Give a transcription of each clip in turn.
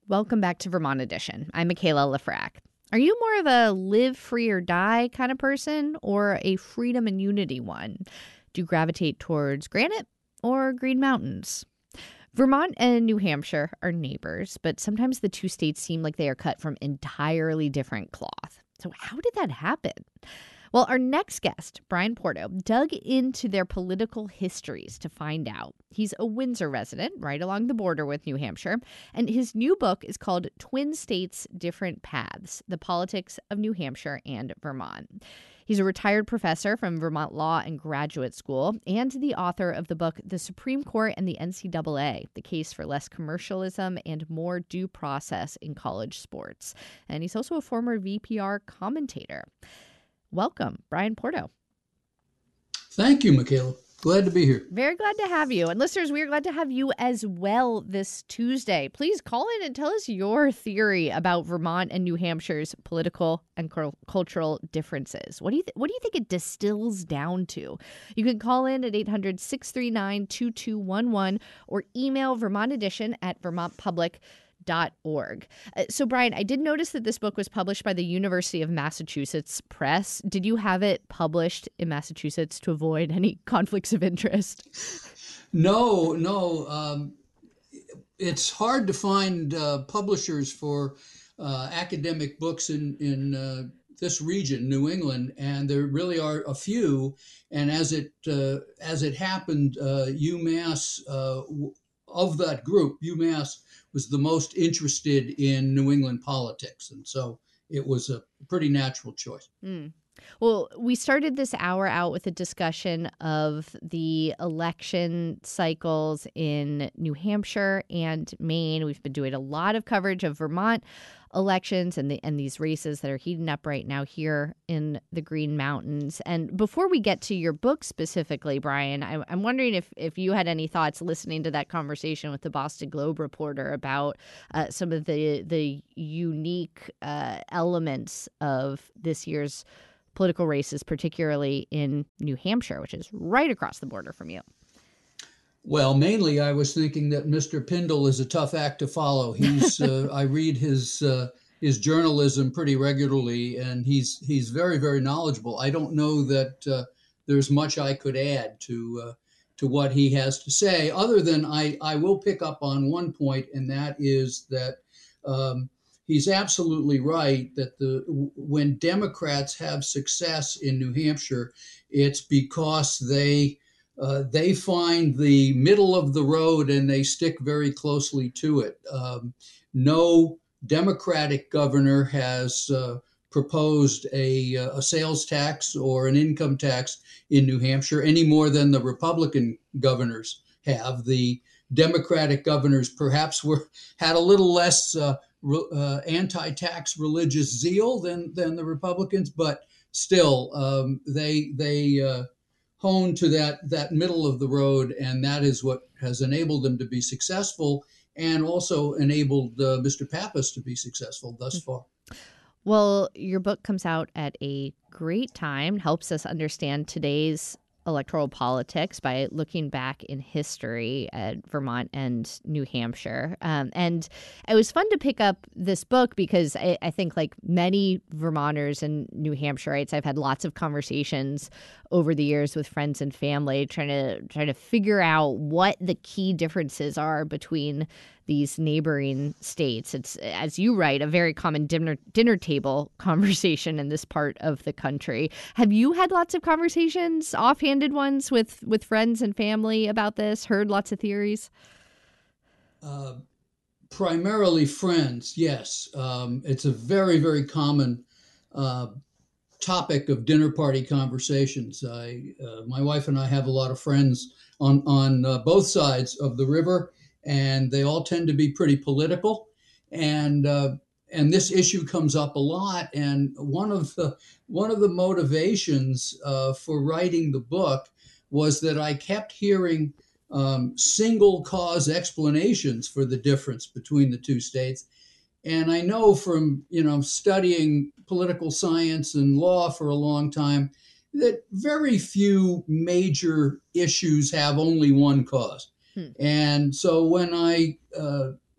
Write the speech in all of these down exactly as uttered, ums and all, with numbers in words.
Welcome back to Vermont Edition. I'm Michaela Lafrac. Are you more of a live free or die kind of person or a freedom and unity one? Do you gravitate towards granite or Green Mountains? Vermont and New Hampshire are neighbors, but sometimes the two states seem like they are cut from entirely different cloth. So how did that happen? Well, our next guest, Brian Porto, dug into their political histories to find out. He's a Windsor resident, right along the border with New Hampshire, and his new book is called Twin States, Different Paths: The Politics of New Hampshire and Vermont. He's a retired professor from Vermont Law and Graduate School and the author of the book The Supreme Court and the N C double A, The Case for Less Commercialism and More Due Process in College Sports. And he's also a former V P R commentator. Welcome, Brian Porto. Thank you, Michaela. Glad to be here. Very glad to have you. And listeners, we're glad to have you as well this Tuesday. Please call in and tell us your theory about Vermont and New Hampshire's political and cultural differences. What do you th- what do you think it distills down to? You can call in at eight hundred, six three nine, two two one one or email Vermont Edition at vermont public dot org. Uh, so, Brian, I did notice that this book was published by the University of Massachusetts Press. Did you have it published in Massachusetts to avoid any conflicts of interest? No, no. Um, it's hard to find uh, publishers for uh, academic books in, in uh, this region, New England, and there really are a few. And as it, uh, as it happened, uh, UMass, uh, of that group, UMass was the most interested in New England politics. And so it was a pretty natural choice. Mm. Well, we started this hour out with a discussion of the election cycles in New Hampshire and Maine. We've been doing a lot of coverage of Vermont elections and the and these races that are heating up right now here in the Green Mountains. And before we get to your book specifically, Brian, I, I'm wondering if, if you had any thoughts listening to that conversation with the Boston Globe reporter about uh, some of the, the unique uh, elements of this year's political races, particularly in New Hampshire, which is right across the border from you. Well, mainly I was thinking that Mister Pindell is a tough act to follow. He's uh, I read his uh, his journalism pretty regularly, and he's he's very, very knowledgeable. I don't know that uh, there's much I could add to uh, to what he has to say, other than I, I will pick up on one point, and that is that um, he's absolutely right that the when Democrats have success in New Hampshire, it's because they uh, they find the middle of the road and they stick very closely to it. Um, no Democratic governor has uh, proposed a, a sales tax or an income tax in New Hampshire any more than the Republican governors have. The Democratic governors perhaps were had a little less uh, uh, anti-tax religious zeal than than the Republicans, but still um, they they uh, hone to that that middle of the road, and that is what has enabled them to be successful, and also enabled uh, Mister Pappas to be successful thus far. Well, your book comes out at a great time, helps us understand today's electoral politics by looking back in history at Vermont and New Hampshire. Um, and it was fun to pick up this book because I, I think like many Vermonters and New Hampshireites, I've had lots of conversations over the years with friends and family trying to trying to figure out what the key differences are between these neighboring states. It's, as you write, a very common dinner dinner table conversation in this part of the country. Have you had lots of conversations, offhanded ones, with, with friends and family about this? Heard lots of theories? Uh, primarily friends, yes. Um, it's a very, very common uh, topic of dinner party conversations. I, uh, my wife and I have a lot of friends on, on uh, both sides of the river, and they all tend to be pretty political. And uh, and this issue comes up a lot. And one of the one of the motivations uh, for writing the book was that I kept hearing um, single cause explanations for the difference between the two states. And I know from, you know, studying political science and law for a long time that very few major issues have only one cause. Hmm. And so when I uh,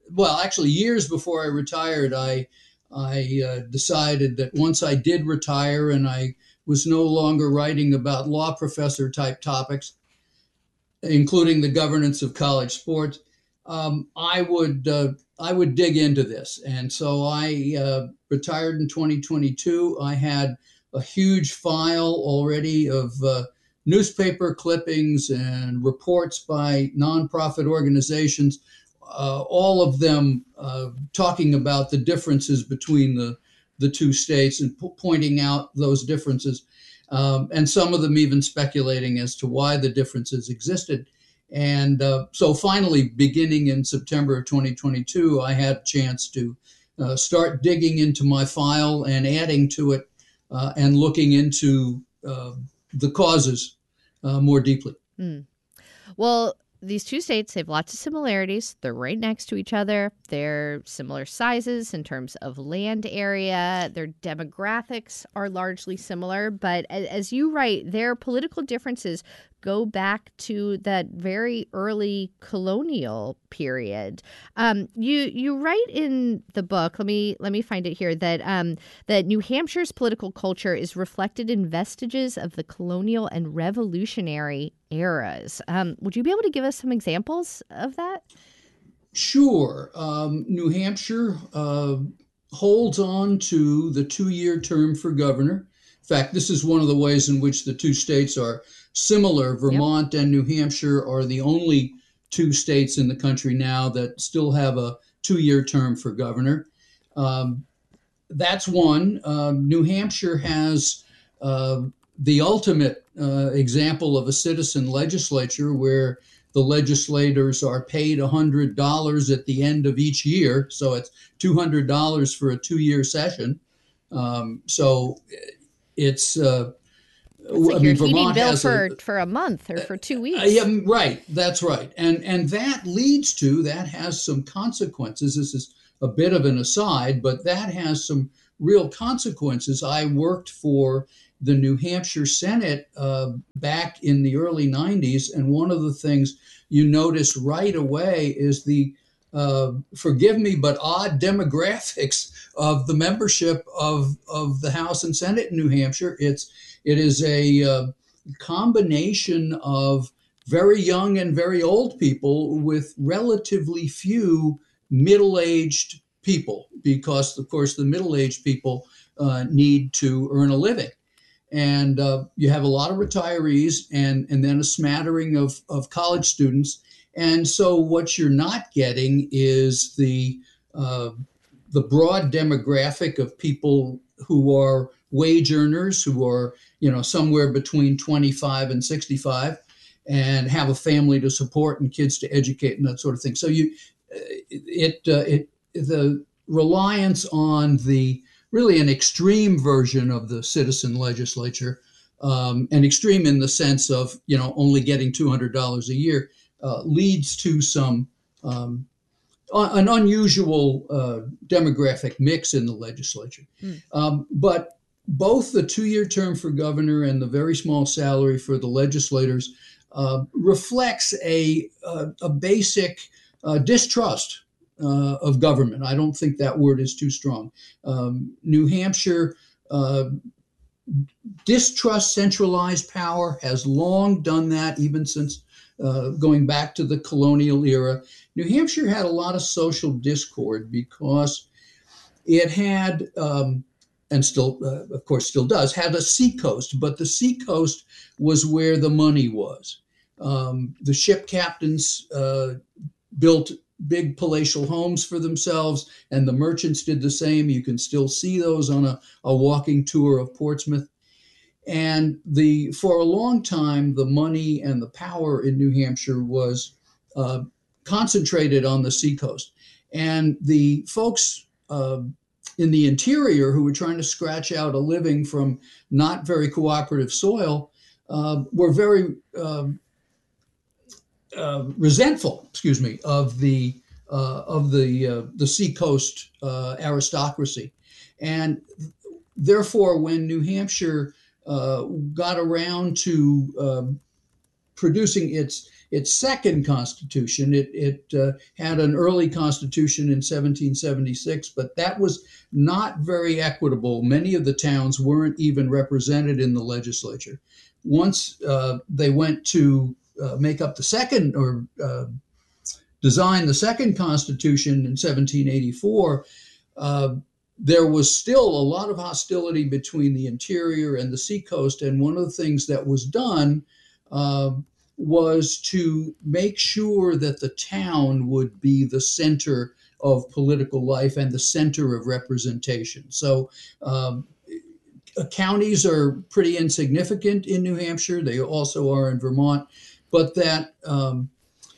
well, actually, years before I retired, I I uh, decided that once I did retire and I was no longer writing about law professor type topics, including the governance of college sports, um, I would uh, I would dig into this, and so I uh, retired in twenty twenty-two. I had a huge file already of uh, newspaper clippings and reports by nonprofit organizations, uh, all of them uh, talking about the differences between the the two states and po- pointing out those differences, um, and some of them even speculating as to why the differences existed. And uh, so finally, beginning in September of twenty twenty-two, I had a chance to uh, start digging into my file and adding to it uh, and looking into uh, the causes uh, more deeply. Mm. Well, these two states have lots of similarities. They're right next to each other. They're similar sizes in terms of land area. Their demographics are largely similar. But as you write, their political differences go back to that very early colonial period. Um, you you write in the book, let me let me find it here, that um, that New Hampshire's political culture is reflected in vestiges of the colonial and revolutionary eras. Um, would you be able to give us some examples of that? Sure. Um, New Hampshire uh, holds on to the two-year term for governor. In fact, this is one of the ways in which the two states are similar. Yep. Vermont and New Hampshire are the only two states in the country now that still have a two-year term for governor. Um, that's one. Um, New Hampshire has uh, the ultimate uh, example of a citizen legislature where the legislators are paid one hundred dollars at the end of each year. So it's two hundred dollars for a two-year session. Um, so it's, uh, It's like I your mean, heating Vermont bill has for, a, for a month or for two weeks. uh, yeah, right. That's right. And and that leads to, that has some consequences. This is a bit of an aside, but that has some real consequences. I worked for the New Hampshire Senate uh, back in the early nineties, and one of the things you notice right away is the uh, forgive me, but odd demographics of the membership of of the House and Senate in New Hampshire. It's it is a uh, combination of very young and very old people with relatively few middle-aged people, because, of course, the middle-aged people uh, need to earn a living. And uh, you have a lot of retirees and, and then a smattering of, of college students. And so what you're not getting is the uh, the broad demographic of people who are wage earners, who are, you know, somewhere between twenty-five and sixty-five and have a family to support and kids to educate and that sort of thing. So you, it, uh, it, the reliance on the really an extreme version of the citizen legislature, um, and extreme in the sense of, you know, only getting two hundred dollars a year, uh, leads to some um, an unusual uh, demographic mix in the legislature. Mm. Um, but both the two-year term for governor and the very small salary for the legislators uh, reflects a, a, a basic uh, distrust uh, of government. I don't think that word is too strong. Um, New Hampshire uh, distrusts centralized power, has long done that, even since uh, going back to the colonial era. New Hampshire had a lot of social discord because it had, um, and still, uh, of course, still does, had a seacoast, but the seacoast was where the money was. Um, the ship captains uh, built big palatial homes for themselves, and the merchants did the same. You can still see those on a, a walking tour of Portsmouth. And the for a long time, the money and the power in New Hampshire was uh, concentrated on the seacoast. And the folks uh, in the interior who were trying to scratch out a living from not very cooperative soil uh, were very uh, uh, resentful, excuse me, of the uh, of the uh, the seacoast uh, aristocracy. And therefore, when New Hampshire uh, got around to uh, producing its its second constitution. It, it uh, had an early constitution in seventeen seventy-six, but that was not very equitable. Many of the towns weren't even represented in the legislature. Once uh, they went to uh, make up the second or uh, design the second constitution in seventeen eighty-four, uh, there was still a lot of hostility between the interior and the seacoast. And one of the things that was done uh, was to make sure that the town would be the center of political life and the center of representation. So um, counties are pretty insignificant in New Hampshire. They also are in Vermont, but that um,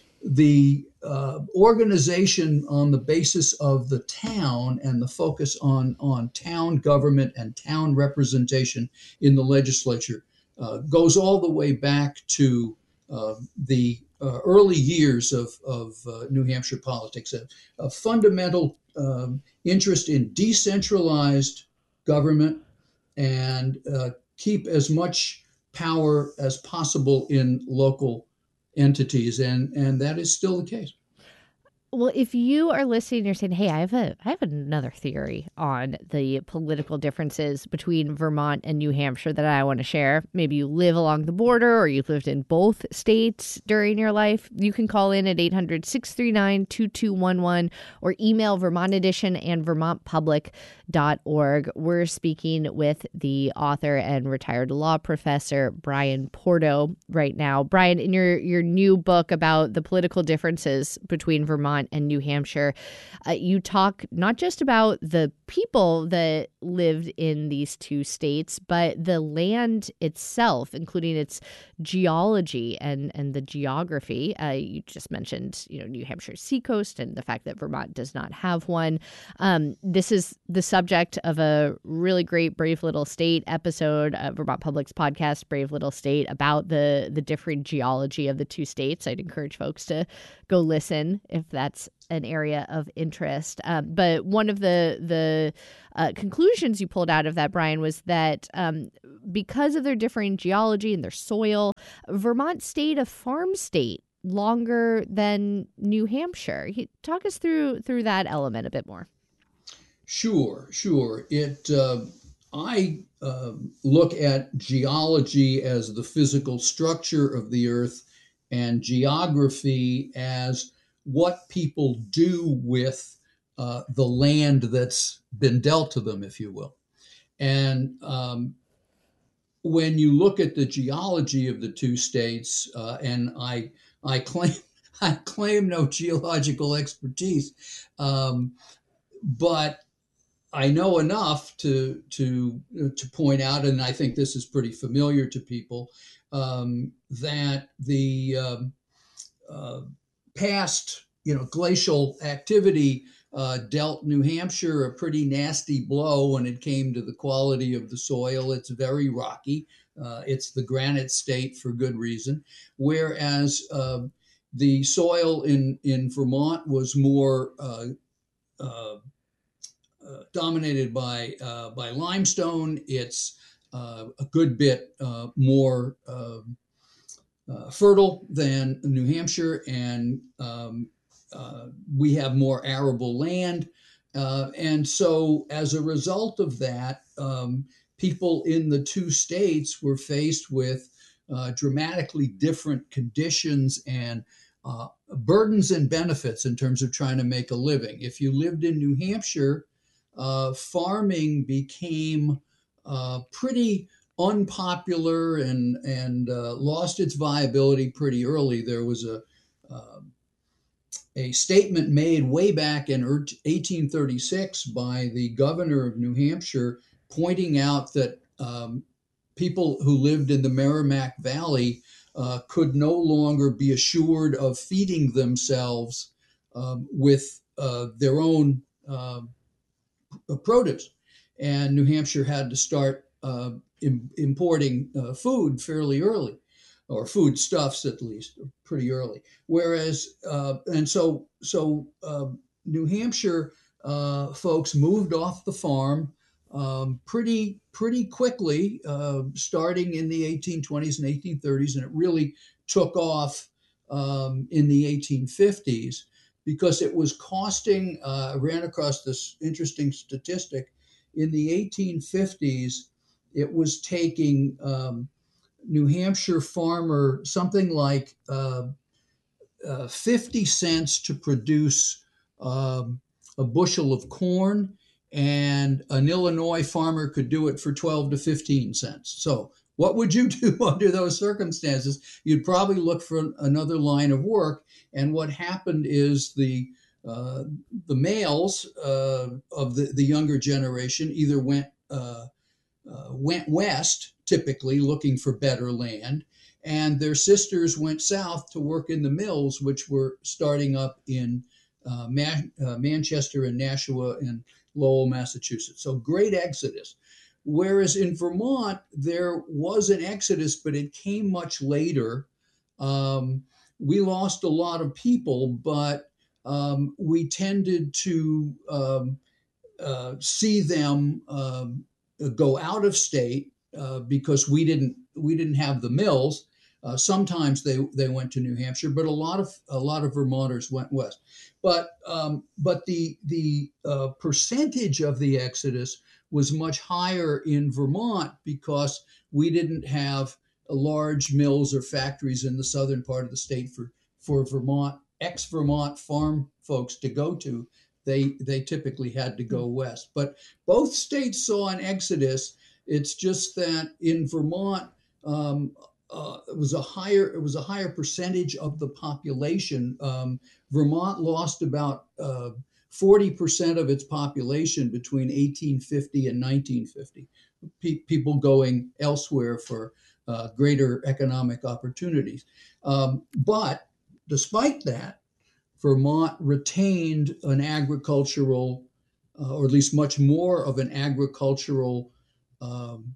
the uh, organization on the basis of the town and the focus on, on town government and town representation in the legislature uh, goes all the way back to uh, the uh, early years of, of uh, New Hampshire politics, a, a fundamental um, interest in decentralized government and uh, keep as much power as possible in local entities, and and that is still the case. Well, if you are listening, you're saying, hey, I have a I have another theory on the political differences between Vermont and New Hampshire that I want to share. Maybe you live along the border or you've lived in both states during your life. You can call in at eight hundred, six three nine, two two one one or email Vermont Edition and vermont public dot org. We're speaking with the author and retired law professor, Brian Porto, right now. Brian, in your, your new book about the political differences between Vermont and New Hampshire, uh, you talk not just about the people that lived in these two states, but the land itself, including its geology and, and the geography. Uh, you just mentioned, you know, New Hampshire's seacoast and the fact that Vermont does not have one. Um, this is the subject of a really great Brave Little State episode of Vermont Public's podcast, Brave Little State, about the, the different geology of the two states. I'd encourage folks to go listen if that's an area of interest. Um, but one of the the uh, conclusions you pulled out of that, Brian, was that um, because of their differing geology and their soil, Vermont stayed a farm state longer than New Hampshire. Talk us through through that element a bit more. Sure, sure. It uh, I uh, look at geology as the physical structure of the earth and geography as what people do with uh, the land that's been dealt to them, if you will. And um, when you look at the geology of the two states, uh, and I I claim I claim no geological expertise, um, but I know enough to to to point out, and I think this is pretty familiar to people, um, that the um, uh, past, you know, glacial activity uh, dealt New Hampshire a pretty nasty blow when it came to the quality of the soil. It's very rocky. Uh, it's the granite state for good reason. Whereas uh, the soil in, in Vermont was more uh, uh, uh, dominated by uh, by limestone. It's uh, a good bit uh, more uh, uh, fertile than New Hampshire, and um, uh, we have more arable land. Uh, and so as a result of that, um, people in the two states were faced with uh, dramatically different conditions and uh, burdens and benefits in terms of trying to make a living. If you lived in New Hampshire, uh, farming became uh, pretty unpopular and, and uh, lost its viability pretty early. There was a uh, a statement made way back in eighteen thirty-six by the governor of New Hampshire, pointing out that um, people who lived in the Merrimack Valley uh, could no longer be assured of feeding themselves um, with uh, their own uh, produce. And New Hampshire had to start uh, im- importing uh, food fairly early, or foodstuffs at least, pretty early. Whereas, uh, and so, so uh, New Hampshire uh, folks moved off the farm um, pretty, pretty quickly, uh, starting in the eighteen twenties and eighteen thirties, and it really took off um, in the eighteen fifties because it was costing, uh, I ran across this interesting statistic. In the eighteen fifties, it was taking um, New Hampshire farmer something like uh, uh, fifty cents to produce um, a bushel of corn, and an Illinois farmer could do it for twelve to fifteen cents. So, what would you do under those circumstances? You'd probably look for another line of work. And what happened is the uh, the males uh, of the, the younger generation either went uh, uh, went west, typically looking for better land, and their sisters went south to work in the mills, which were starting up in uh, Man- uh, Manchester and Nashua and Lowell, Massachusetts. So great exodus. Whereas in Vermont, there was an exodus, but it came much later. Um, we lost a lot of people, but um, we tended to um, uh, see them um, go out of state uh, because we didn't we didn't have the mills. Uh, sometimes they they went to New Hampshire, but a lot of a lot of Vermonters went west. But um, but the the uh, percentage of the exodus was much higher in Vermont because we didn't have large mills or factories in the southern part of the state for for Vermont ex-Vermont farm folks to go to. They they typically had to go west. But both states saw an exodus. It's just that in Vermont, um, uh, it was a higher it was a higher percentage of the population. Um, Vermont lost about uh, forty percent of its population between eighteen fifty and nineteen fifty. Pe- people going elsewhere for uh, greater economic opportunities. Um, but despite that, Vermont retained an agricultural, uh, or at least much more of an agricultural, um,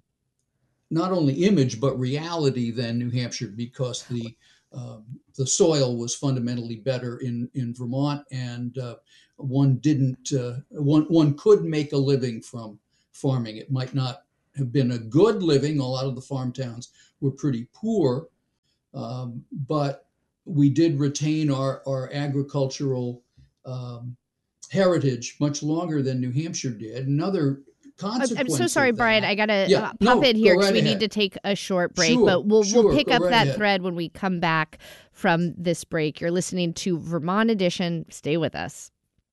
not only image, but reality than New Hampshire, because the um, the soil was fundamentally better in, in Vermont, and uh, one didn't, uh, one, one could make a living from farming. It might not have been a good living. A lot of the farm towns were pretty poor, um, but we did retain our, our agricultural um, heritage much longer than New Hampshire did. Another consequence I'm so sorry, of that, Brian. I gotta yeah, uh, pop no, in here go because right we ahead. need to take a short break. Sure, but we'll sure, we'll pick go up right that ahead. thread when we come back from this break. You're listening to Vermont Edition. Stay with us.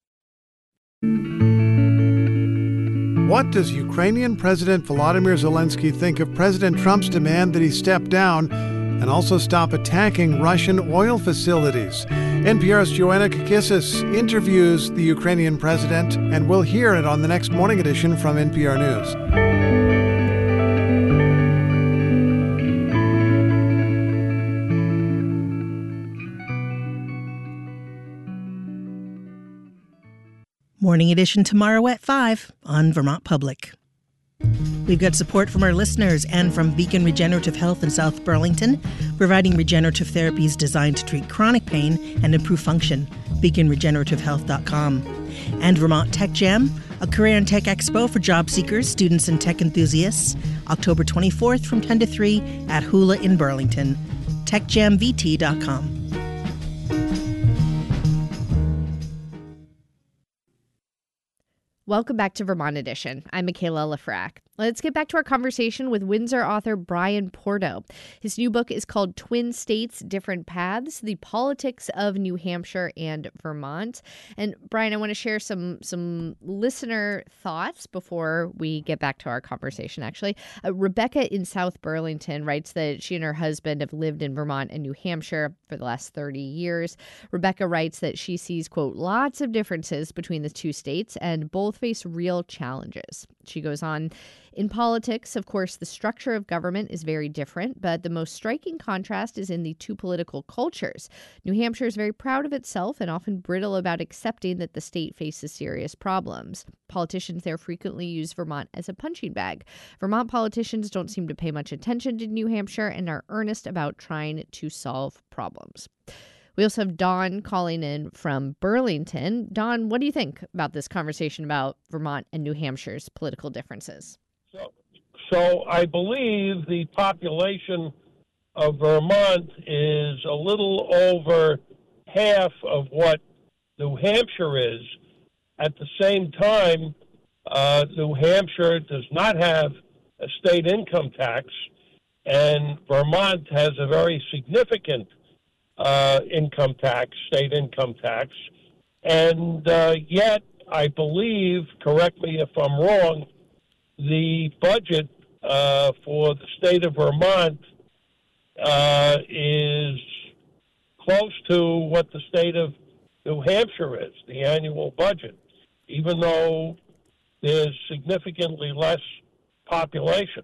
What does Ukrainian President Volodymyr Zelensky think of President Trump's demand that he step down and also stop attacking Russian oil facilities? N P R's Joanna Kakissis interviews the Ukrainian president, and we'll hear it on the next Morning Edition from N P R News. Morning Edition tomorrow at five on Vermont Public. We've got support from our listeners and from Beacon Regenerative Health in South Burlington, providing regenerative therapies designed to treat chronic pain and improve function. beacon regenerative health dot com. And Vermont Tech Jam, a career and tech expo for job seekers, students, and tech enthusiasts, October twenty-fourth from ten to three at Hula in Burlington. tech jam v t dot com. Welcome back to Vermont Edition. I'm Michaela Lafrac. Let's get back to our conversation with Windsor author Brian Porto. His new book is called Twin States, Different Paths, The Politics of New Hampshire and Vermont. And Brian, I want to share some some listener thoughts before we get back to our conversation, actually. Uh, Rebecca in South Burlington writes that she and her husband have lived in Vermont and New Hampshire for the last thirty years. Rebecca writes that she sees, quote, lots of differences between the two states and both face real challenges. She goes on, in politics, of course, the structure of government is very different, but the most striking contrast is in the two political cultures. New Hampshire is very proud of itself and often brittle about accepting that the state faces serious problems. Politicians there frequently use Vermont as a punching bag. Vermont politicians don't seem to pay much attention to New Hampshire and are earnest about trying to solve problems. We also have Dawn calling in from Burlington. Dawn, what do you think about this conversation about Vermont and New Hampshire's political differences? So, so I believe the population of Vermont is a little over half of what New Hampshire is. At the same time, uh, New Hampshire does not have a state income tax, and Vermont has a very significant uh, income tax, state income tax. And uh, yet, I believe, correct me if I'm wrong, the budget uh, for the state of Vermont uh, is close to what the state of New Hampshire is, the annual budget, even though there's significantly less population.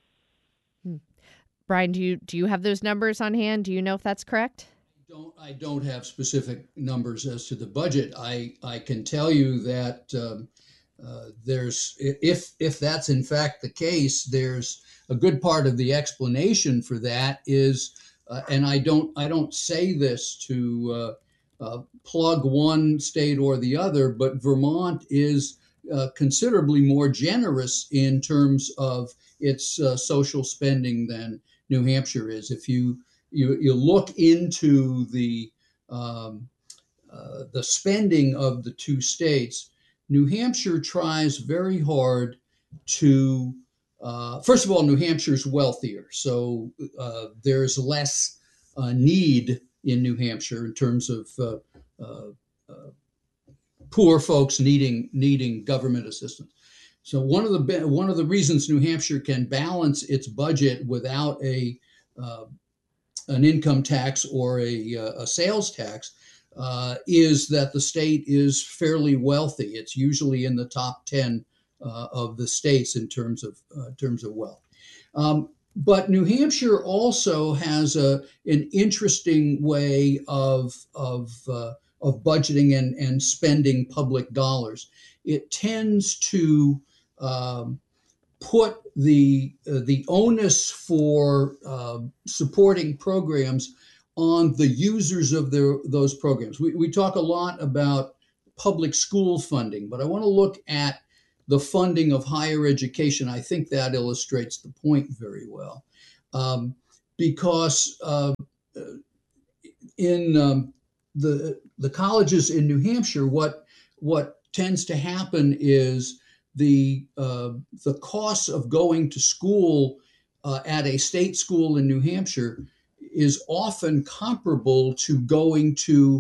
Hmm. Brian, do you do you have those numbers on hand? Do you know if that's correct? Don't, I don't have specific numbers as to the budget. I, I can tell you that um, uh, there's, if if that's in fact the case, there's a good part of the explanation for that is, uh, and I don't I don't say this to uh, uh, plug one state or the other, but Vermont is uh, considerably more generous in terms of its uh, social spending than New Hampshire is. If you You, you look into the um, uh, the spending of the two states. New Hampshire tries very hard to. Uh, first of all, New Hampshire's wealthier, so uh, there's less uh, need in New Hampshire in terms of uh, uh, uh, poor folks needing needing government assistance. So one of the one of the reasons New Hampshire can balance its budget without a uh, an income tax or a, a sales tax uh, is that the state is fairly wealthy. It's usually in the top ten uh, of the states in terms of uh, terms of wealth. Um, but New Hampshire also has a an interesting way of of uh, of budgeting and, and spending public dollars. It tends to um, put the uh, the onus for uh, supporting programs on the users of their, those programs. We, we talk a lot about public school funding, but I want to look at the funding of higher education. I think that illustrates the point very well, um, because uh, in um, the the colleges in New Hampshire, what what tends to happen is the uh, the costs of going to school uh, at a state school in New Hampshire is often comparable to going to